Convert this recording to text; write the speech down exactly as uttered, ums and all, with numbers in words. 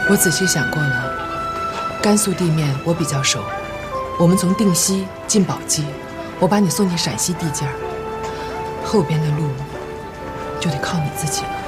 我仔细想过了，甘肃地面我比较熟，我们从定西进宝鸡，我把你送进陕西地界儿，后边的路就得靠你自己了。